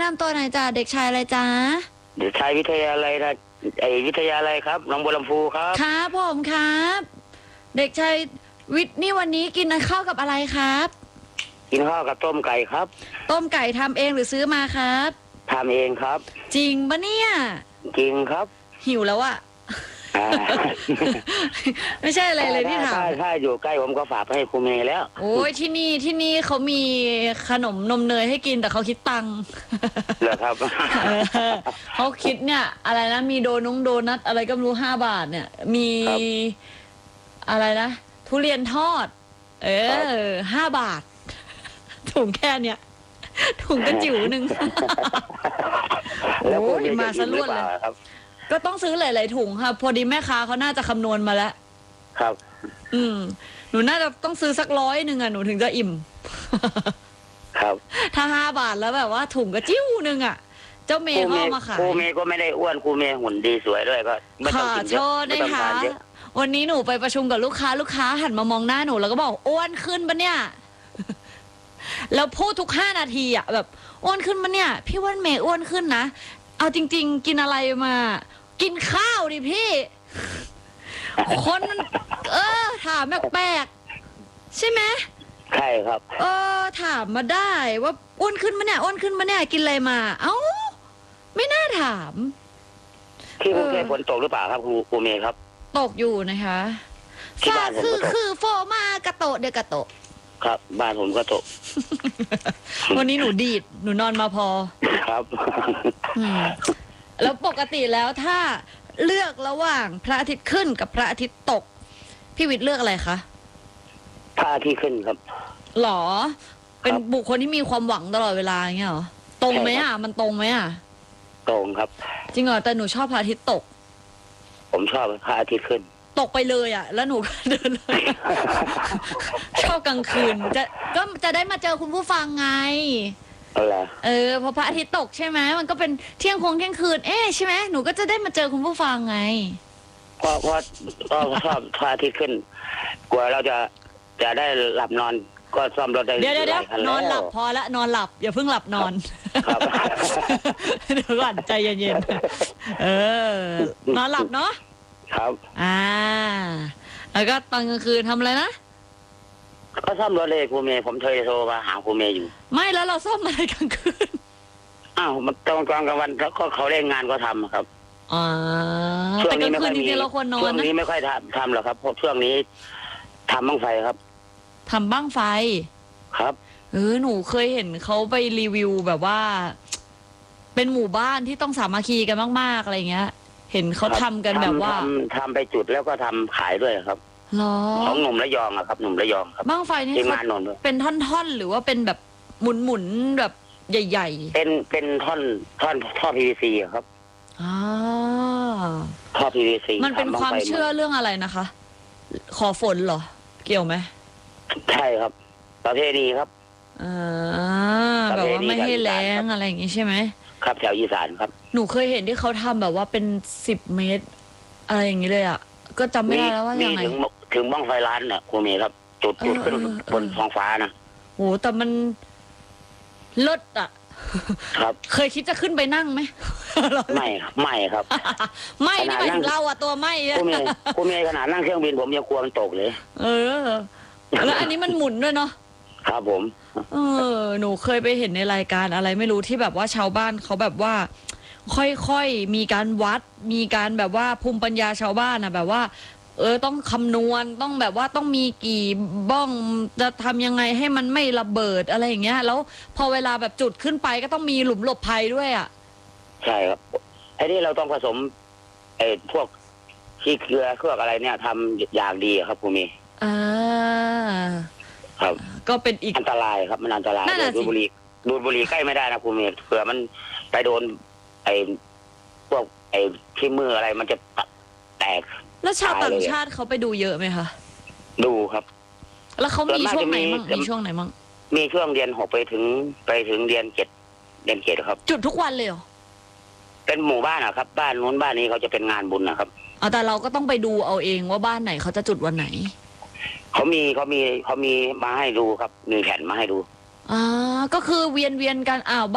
ำตัวหน่อยจ้าเด็กชายอะไรจ้าเด็กชายวิทยาลัยนะวิทยาลัยครับหนองบัวลำพูครับครับผมครับเด็กชายวิทย์นี่วันนี้กินข้าวกับอะไรครับกินข้าวกับต้มไก่ครับต้มไก่ทำเองหรือซื้อมาครับทำเองครับจริงปะเนี่ยจริงครับหิวแล้วอะไม่ใช่อะไรเลยที่ถามถ้าอยู่ใกล้ผมก็ฝากให้ครูเมย์แล้วโอ้ยที่นี่เขามีขนมนมเนยให้กินแต่เขาคิดตังค์เหรอครับเขาคิดเนี่ยอะไรนะมีโดนัทอะไรก็ไม่รู้5 บาทเนี่ยมีอะไรนะทุเรียนทอด5 บาทถุงแค่เนี้ยถุงกระจิ๋วหนึ่งแล้วคุณมาซะล้วนเลยก็ต้องซื้อหลายๆถุงค่ะพอดีแม่ค้าเขาน่าจะคำนวณมาแล้วครับหนูน่าจะต้องซื้อสัก100อ่ะหนูถึงจะอิ่มครับถ้า5 บาทแล้วแบบว่าถุงกระจิ้วนึงอ่ะเจ้าเมย์เขามาขายครูเมย์ก็ไม่ได้อ้วนครูเมย์หุ่นดีสวยด้วยก็ไม่ต้องกินเยอะไม่ต้องทานเยอะวันนี้หนูไปประชุมกับลูกค้าหันมามองหน้าหนูแล้วก็บอกอ้วนขึ้นปะเนี่ยแล้วพูดทุก5 นาทีอ่ะแบบอ้วนขึ้นปะเนี่ยพี่ว่าเมย์อ้วนขึ้นนะเอาจริงๆกินอะไรมากินข้าวดิพี่คนมันถามแปลกๆใช่ไหมใช่ครับถามมาได้ว่าอ้วนขึ้นมาเนี่ยอ้วนขึ้นมาเนี่ยกินอะไรมาเอ้าไม่น่าถามที่กรุงเทพฝนตกหรือเปล่าครับครูเมย์ครับตกอยู่นะคะคือโฟมากระโตเดี๋ยวกระโตครับบ้านผมก็ตกวันนี้หนูดีดหนูนอนมาพอครับแล้วปกติแล้วถ้าเลือกระหว่างพระอาทิตย์ขึ้นกับพระอาทิตย์ตกพี่วิทย์เลือกอะไรคะพระอาทิตย์ขึ้นครับหรอเป็นบุคคลที่มีความหวังตลอดเวลาอย่างเงี้ยหรอตรงไหมอ่ะมันตรงไหมอ่ะตรงครับจริงเหรอแต่หนูชอบพระอาทิตย์ตกผมชอบพระอาทิตย์ขึ้นตกไปเลยอ่ะแล้วหนูก็เดินเลยชอบกลางคืนจะได้มาเจอคุณผู้ฟังไงพอพระอาทิตย์ตกใช่ไหมมันก็เป็นเที่ยงคืนใช่ไหมหนูก็จะได้มาเจอคุณผู้ฟังไงเพราะชอบพระอาทิตย์ขึ้นกลัวเราจะได้หลับนอนก็ซ่อมรถได้เดี๋ยวนอนหลับพอละนอนหลับอย่าเพิ่งหลับนอนเดี๋ยวก่อนใจเย็นๆนอนหลับเนาะครับแล้วก็ตอนกลางคืนทำอะไรนะก็ซ่อมรถเลยครูเมย์ผมเคยโทรมาหาครูเมย์อยู่ไม่แล้วเราซ่อมอะไรกลางคืนมันตอนกลางวันแล้วก็เขาเล่นงานก็ทำครับช่วงนี้ไม่ค่อยมีช่วงนี้ไม่ค่อยทำหรอกครับเพราะช่วงนี้ทำบั้งไฟครับทำบั้งไฟครับหนูเคยเห็นเขาไปรีวิวแบบว่าเป็นหมู่บ้านที่ต้องสามัคคีกันมากๆอะไรเงี้ยเห็นเขาทำกันแบบว่าทำไปจุดแล้วก็ทำขายด้วยครับของหนุ่มระยองอะครับหนุ่มระยองครับบั้งไฟนี่เป็นท่อนๆหรือว่าเป็นแบบหมุนแบบใหญ่ๆเป็นท่อ PVC ครับท่อ PVC มันเป็นความเชื่อเรื่องอะไรนะคะขอฝนเหรอเกี่ยวไหมใช่ครับประเพณีครับแบบว่าไม่ให้แล้งอะไรอย่างงี้ใช่ไหมครับแถวอีสานครับหนูเคยเห็นที่เขาทำแบบว่าเป็น10 เมตรอะไรอย่างงี้เลยอ่ะก็จำไม่ได้แล้วว่ายังไงถึงบั้งไฟล้านน่ะครูเมย์ครับจุดขึ้นบนท้องฟ้านะโหแต่มันเลิศอ่ะครับเคยคิดจะขึ้นไปนั่งไหมไม่ครับไม่นี่หมายถึงเราอ่ะตัวไม่ครูเมย์ขนาดนั่งเครื่องบินผมยังกลัวมันตกเลยแล้วอันนี้มันหมุนด้วยเนาะครับผมหนูเคยไปเห็นในรายการอะไรไม่รู้ที่แบบว่าชาวบ้านเขาแบบว่าค่อยๆมีการวัดมีการแบบว่าภูมิปัญญาชาวบ้านนะแบบว่าต้องคำนวณต้องแบบว่าต้องมีกี่บ้องจะทำยังไงให้มันไม่ระเบิดอะไรอย่างเงี้ยแล้วพอเวลาแบบจุดขึ้นไปก็ต้องมีหลุมหลบภัยด้วยอ่ะใช่ครับไอ้นี่เราต้องผสมพวกขี้เกลือเครื่องอะไรเนี่ยทำอย่างดีครับภูมิครับก็เป็นอีกอันตรายครับมันอันตรายดูดบุหรี่ใกล้ไม่ได้นะภูมิเผื่อมันไปโดนพวกที่มืออะไรมันจะแตกแล้วชาวต่างชาติเขาไปดูเยอะไหมคะดูครับแล้วเขามีช่วงไหนมั่งมีช่วงไหนมั่งมีช่วงเดือน6ไปถึงเดือน7ครับจุดทุกวันเลยเหรอเป็นหมู่บ้านอะครับบ้านนู้นบ้านนี้เขาจะเป็นงานบุญนะครับแต่เราก็ต้องไปดูเอาเองว่าบ้านไหนเขาจะจุดวันไหนเขามีมาให้ดูครับมีแผ่นมาให้ดูก็คือเวียนกัน